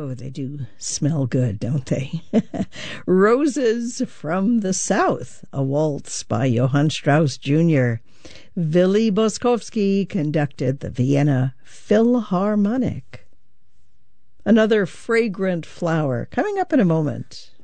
Oh, they do smell good, don't they? Roses from the South, a waltz by Johann Strauss Jr. Willy Boskowski conducted the Vienna Philharmonic. Another fragrant flower coming up in a moment.